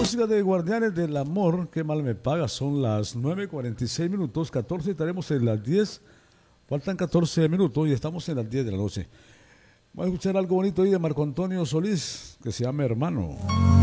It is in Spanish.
Música de Guardianes del Amor, qué mal me paga. Son las 9:46 minutos, 14, estaremos en las 10. Faltan 14 minutos y estamos en las 10 de la noche. Vamos a escuchar algo bonito ahí de Marco Antonio Solís, que se llama Hermano.